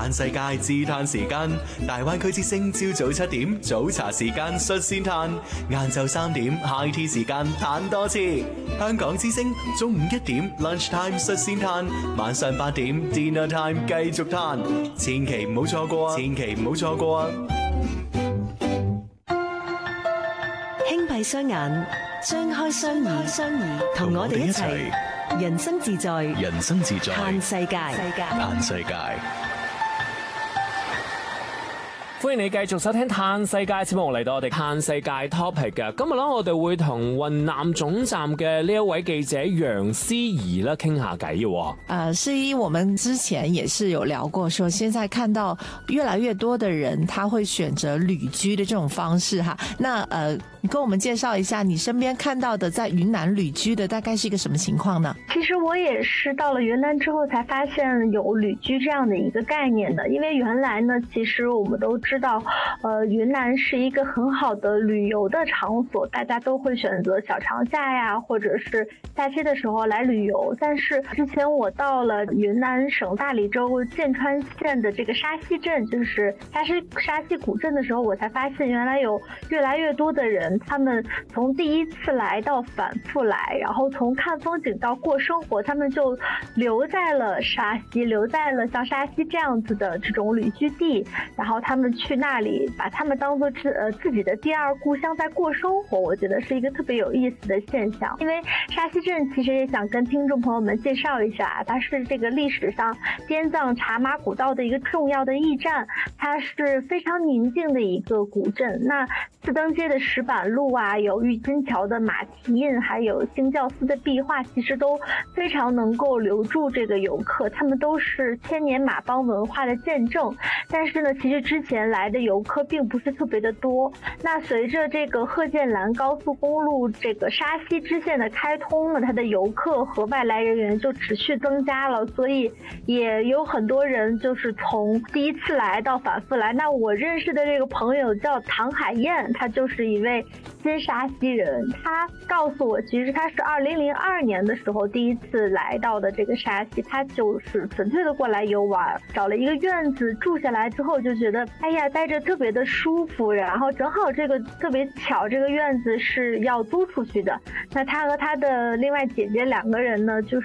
嘆世界自嘆時間，大灣區之聲朝早7點早茶時間率先嘆，晏晝3點 high tea 時間嘆多次。香港之聲中午1點 lunch time 率先嘆，晚上8點 dinner time 繼續嘆，千祈唔好錯過啊！千祈唔好錯過啊！ 輕閉雙眼，張開雙耳，同我哋一齊人生自在， 人生自在， 嘆世界， 嘆世界。 歡迎你繼續收聽《嘆世界》節目，嚟到我哋《嘆世界》topic 嘅。今日咧，我哋會同雲南總站嘅呢一位記者楊思怡咧傾下偈嘅。 思怡，我們之前也是有聊過，說現在看到越來越多的人，他會選擇旅居的這種方式哈。那你跟我們介紹一下，你身邊看到的在雲南旅居的大概是一個什麼情況呢？ 其實我也是到了雲南之後才發現有旅居這樣的一個概念的，因為原來呢，其實我們都知道，雲南是一個很好的旅遊的場所，大家都會選擇小長假呀，或者是假期的時候來旅遊。但是之前我到了雲南省大理州劍川縣的這個沙溪鎮，就是沙溪古鎮的時候，我才發現原來有越來越多的人，他們從第一次來到反覆來，然後從看風景到過生活，他們就留在了沙溪，留在了像沙溪這樣子的這種旅居地，然後他們去那裡把他們當作自己的第二故鄉在過生活，我覺得是一個特別有意思的現象。因為沙溪鎮其實也想跟聽眾朋友們介紹一下，它是這個歷史上滇藏茶馬古道的一個重要的驛站，它是非常寧靜的一個古鎮。那四燈街的石板路啊，有鬱金橋的馬蹄印，還有興教寺的壁畫，其實都非常能夠留住這個遊客，他們都是千年馬幫文化的見證。但是呢，其實之前來的遊客並不是特別的多。那隨着這個賀建蘭高速公路這個沙溪支線的開通呢，它的遊客和外來人員就持續增加了，所以也有很多人就是從第一次來到反覆來。那我認識的這個朋友叫唐海燕，他就是一位新沙溪人，他告訴我，其實他是2002年的時候第一次來到的這個沙溪，他就是純粹的過來遊玩，找了一個院子住下來之後就覺得，哎呀，待着特別的舒服，然後正好這個特別巧，這個院子是要租出去的。那他和他的另外姐姐兩個人呢，就